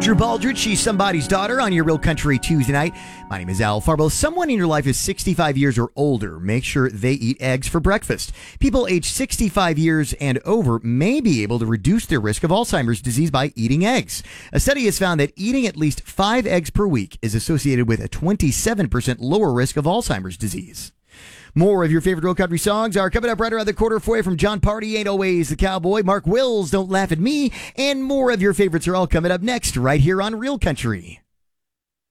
Drew Baldridge. She's somebody's daughter on your Real Country Tuesday night. My name is Al Farbo. Someone in your life is 65 years or older. Make sure they eat eggs for breakfast. People age 65 years and over may be able to reduce their risk of Alzheimer's disease by eating eggs. A study has found that eating at least 5 eggs per week is associated with a 27% lower risk of Alzheimer's disease. More of your favorite Real Country songs are coming up right around the corner for you from John Party, Ain't Always the Cowboy, Mark Wills, Don't Laugh at Me, and more of your favorites are all coming up next right here on Real Country.